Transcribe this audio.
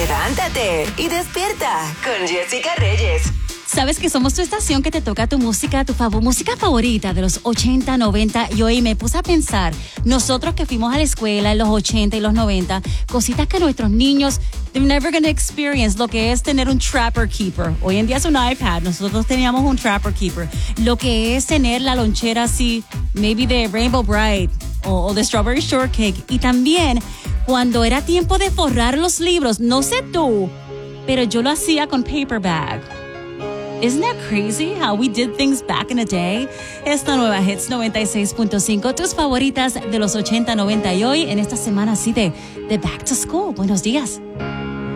Levántate y despierta con Jessica Reyes. Sabes que somos tu estación que te toca tu música, música favorita de los 80, 90. Y hoy me puse a pensar, nosotros que fuimos a la escuela en los 80 y los 90, cositas que nuestros niños, they're never gonna experience, lo que es tener un Trapper Keeper. Hoy en día es un iPad, nosotros teníamos un Trapper Keeper. Lo que es tener la lonchera así, maybe de Rainbow Bright o de Strawberry Shortcake. Y también, cuando era tiempo de forrar los libros, no sé tú, pero yo lo hacía con paper bag. Isn't that crazy how we did things back in the day? Esta nueva Hits 96.5, tus favoritas de los 80, 90 y hoy en esta semana así de Back to School. Buenos días.